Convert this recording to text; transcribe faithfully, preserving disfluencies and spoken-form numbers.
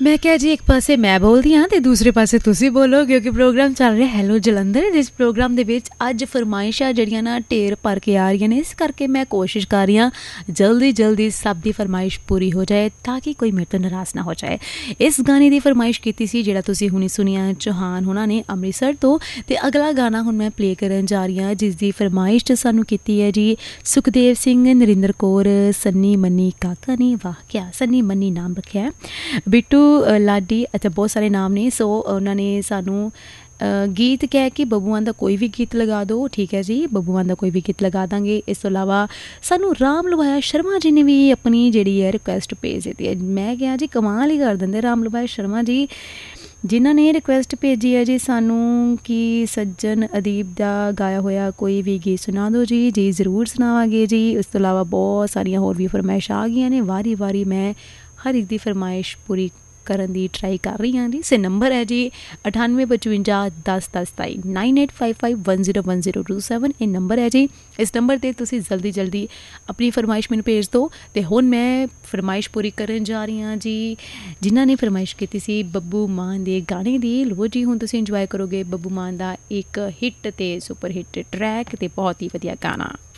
मैं क्या जी एक पासे मैं बोलदी हाँ ते दूसरे पासे तुसी बोलो क्योंकि प्रोग्राम चल रहा हैलो जलंधर जिस प्रोग्राम दे विच अज फरमाइशां जड़ियां ना ढेर भर के आ रही ने इस करके मैं कोशिश कर रही हाँ जल्दी जल्दी सब दी फरमाइश पूरी हो जाए ताकि कोई मेरे तो नाराज़ ना हो जाए। इस गाने की फरमाइश की सी जेड़ा तुसी हुणी सुनिया चौहान होना ने अमृतसर तो ते अगला गाना हुण मैं प्ले करन जा रही हाँ जिसकी फरमाइश सानू कीती है जी सुखदेव सिंह नरिंदर कौर सन्नी मन्नी काका ने। वाह क्या सन्नी मन्नी नाम रखा है। बिट्टू लाडी अच्छा बहुत सारे नाम ने। सो उन्होंने सानू गीत कह के बबूआं का कोई भी गीत लगा दो ठीक है जी बबूआं का कोई भी गीत लगा देंगे। इस तो अलावा सानू राम लवाया शर्मा जी ने भी अपनी जी है रिक्वेस्ट भेज दी है। मैं क्या जी कमाल ही कर देंगे राम लवाया शर्मा जी जिन्हों ने रिक्वेस्ट भेजी है जी सानू कि सज्जन अदीब का गाया होया कोई भी गीत सुना दो जी जी ज़रूर सुनावांगे जी। इस तो अलावा बहुत सारिया होर भी फरमाइश आ गई ने वारी वारी मैं हर एक दी फरमाइश पूरी करन दी ट्राई कर रही हाँ जी। से नंबर है जी अठानवे पचवंजा दस दस सताई nine eight five five one zero one zero two seven ये नंबर है जी। इस नंबर पर तुसी जल्दी जल्दी अपनी फरमाइश मैनू भेज दो। तो हुण मैं फरमाइश पूरी करन जा रही हाँ जी जिन्हों ने फरमाइश की सी बब्बू मान के गाने की। लो जी हुण तुसी इंजॉय करोगे बब्बू मान का एक हिट ते सुपर हिट ट्रैक ते बहुत ही वधिया गाना।